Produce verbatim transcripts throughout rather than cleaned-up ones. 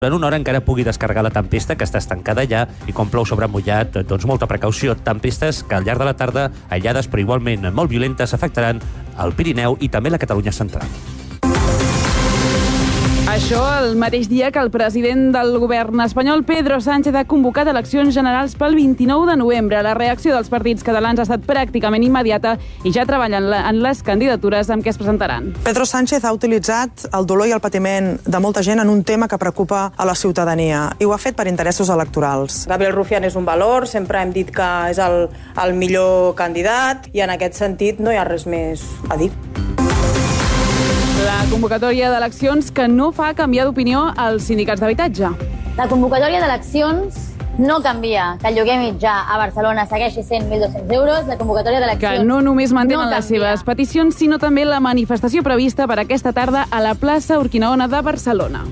En una hora encara pugui descarregar la tempesta, que està estancada allà, i com plou sobre mullat, doncs molta precaució. Tempestes que al llarg de la tarda, aïllades però igualment molt violentes, afectaran el Pirineu i també la Catalunya central. Això el mateix dia que el president del govern espanyol, Pedro Sánchez, ha convocat eleccions generals pel vint-i-nou de novembre. La reacció dels partits catalans ha estat pràcticament immediata i ja treballen en les candidatures amb què es presentaran. Pedro Sánchez ha utilitzat el dolor i el patiment de molta gent en un tema que preocupa a la ciutadania i ho ha fet per interessos electorals. Gabriel Rufián és un valor, sempre hem dit que és el, el millor candidat i en aquest sentit no hi ha res més a dir. La convocatòria d'eleccions que no fa canviar d'opinió als sindicats d'habitatge. La convocatòria d'eleccions no canvia. Que el lloguer mitjà a Barcelona segueixi sent mil dos-cents euros. La convocatòria d'eleccions que no només mantenen no les seves peticions, sinó també la manifestació prevista per aquesta tarda a la plaça Urquinaona de Barcelona.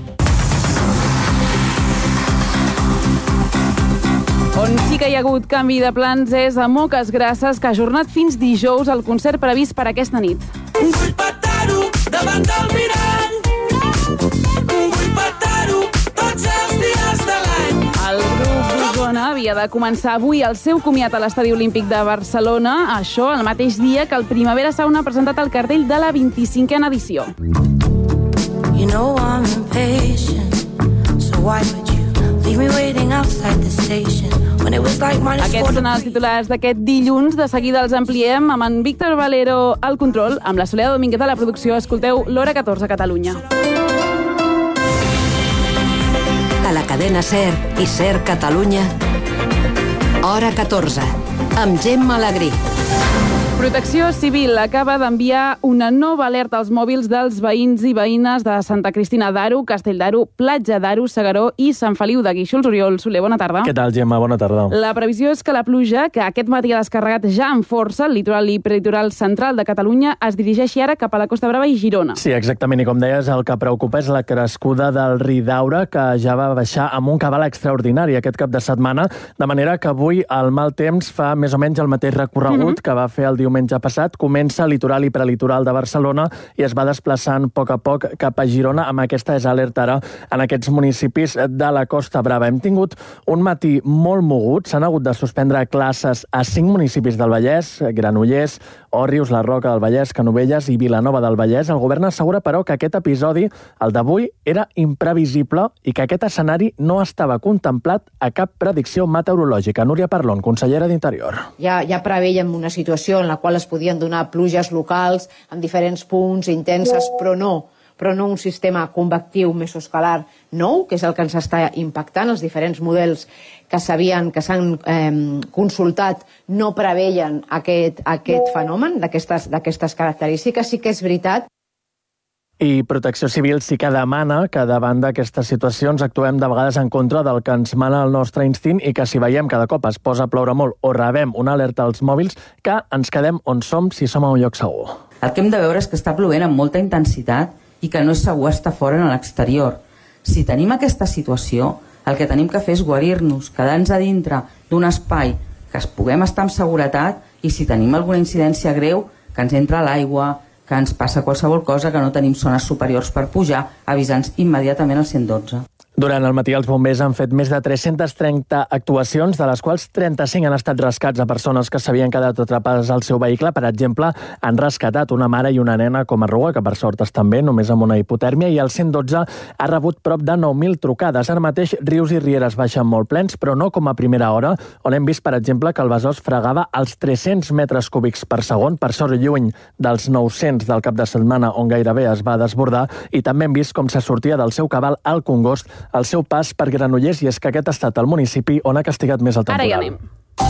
On sí que hi ha hagut canvi de plans és a Moques Grasses, que ha ajornat fins dijous el concert previst per aquesta nit. Vull petar-ho davant del mirall. Vull petar-ho tots els dies de l'any. El grup d'Osona havia de començar avui el seu comiat a l'Estadi Olímpic de Barcelona, això el mateix dia que el Primavera Sound ha presentat el cartell de la vint-i-cinquena edició. You know I'm impatient, so why would you leave me waiting outside the station when it was like minus four? Aquests són els titulars d'aquest dilluns. De seguida els ampliem amb en Víctor Valero al control, amb la Soledad Domínguez a la producció. Escolteu l'Hora catorze a Catalunya. A la cadena SER i SER Catalunya, Hora catorze, amb Gemma Alegrí. Protecció Civil acaba d'enviar una nova alerta als mòbils dels veïns i veïnes de Santa Cristina d'Aro, Castell d'Aro, Platja d'Aro, Segaró i Sant Feliu de Guíxols. Oriol Soler, bona tarda. Què tal, Gemma? Bona tarda. La previsió és que la pluja, que aquest matí ha descarregat ja amb força el litoral i prelitoral central de Catalunya, es dirigeixi ara cap a la Costa Brava i Girona. Sí, exactament. I com deies, el que preocupa és la crescuda del Ridaura, que ja va baixar amb un cabal extraordinari aquest cap de setmana, de manera que avui el mal temps fa més o menys el mateix recorregut mm-hmm. que va fer el diumenge passat. Comença al litoral i prelitoral de Barcelona i es va desplaçant a poc a poc cap a Girona, amb aquesta és alerta ara en aquests municipis de la Costa Brava. Hem tingut un matí molt mogut, s'han hagut de suspendre classes a cinc municipis del Vallès, Granollers, Òrrius, la Roca del Vallès, Canovelles i Vilanova del Vallès. El govern assegura, però, que aquest episodi, el d'avui, era imprevisible i que aquest escenari no estava contemplat a cap predicció meteorològica. Núria Parlon, consellera d'Interior. Ja, ja preveiem una situació en la qual es podien donar pluges locals en diferents punts intenses, però no però no un sistema convectiu mesoscalar nou, que és el que ens està impactant. Els diferents models que s'havien, que s'han eh, consultat no preveien aquest, aquest fenomen d'aquestes d'aquestes característiques. Sí que és veritat. I Protecció Civil sí que demana que davant d'aquestes situacions actuem de vegades en contra del que ens mana el nostre instint i que si veiem que de cop es posa a ploure molt o rebem una alerta als mòbils, que ens quedem on som si som a un lloc segur. El que hem de veure és que està plovent amb molta intensitat i que no és segur estar fora en l'exterior. Si tenim aquesta situació, el que tenim que fer és guarir-nos, quedar-nos a dintre d'un espai que es puguem estar amb seguretat i si tenim alguna incidència greu, que ens entra l'aigua, que ens passa qualsevol cosa, que no tenim zones superiors per pujar, avisant immediatament al cent i dotze. Durant el matí els bombers han fet més de tres-centes trenta actuacions, de les quals trenta-cinc han estat rescats a persones que s'havien quedat atrapades al seu vehicle. Per exemple, han rescatat una mare i una nena com a Rua, que per sort estan bé, només amb una hipotèrmia, i el cent i dotze ha rebut prop de nou mil trucades. Ara mateix rius i rieres baixen molt plens, però no com a primera hora, on hem vist, per exemple, que el Besòs fregava els tres-cents metres cúbics per segon, per sort lluny dels nou-cents del cap de setmana, on gairebé es va desbordar, i també hem vist com se sortia del seu cabal al Congost el seu pas per Granollers, i és que aquest ha estat el municipi on ha castigat més el temporal. Ara hi anem.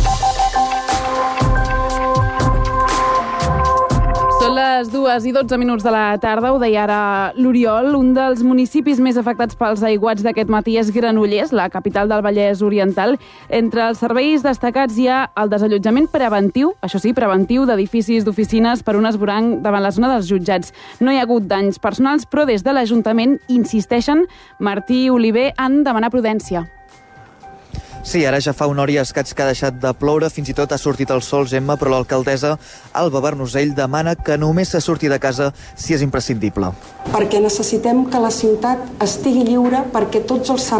Són les dues i dotze minuts de la tarda, ho deia ara l'Oriol. Un dels municipis més afectats pels aiguats d'aquest matí és Granollers, la capital del Vallès Oriental. Entre els serveis destacats hi ha el desallotjament preventiu, això sí, preventiu, d'edificis d'oficines per un esvoranc davant la zona dels jutjats. No hi ha hagut danys personals, però des de l'Ajuntament insisteixen, Martí Oliver, en demanar prudència. Sí, ara ja fa una hora i escaig que ha deixat de ploure, fins i tot ha sortit el sol, Gemma, però l'alcaldessa Alba Bernusell demana que només se surti de casa si és imprescindible. Perquè necessitem que la ciutat estigui lliure, perquè tots els serveis